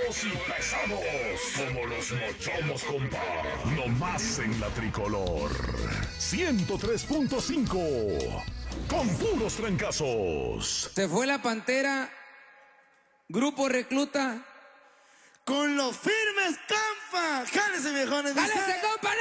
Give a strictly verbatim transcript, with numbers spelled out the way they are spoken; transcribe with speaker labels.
Speaker 1: Pesados y pesados. Como los mochomos, compa. No más en la tricolor. ciento tres punto cinco. Con puros trancazos.
Speaker 2: Se fue la Pantera. Grupo Recluta.
Speaker 3: Con los firmes, compa. Jálese, viejones.
Speaker 2: ¡Jálese, compa!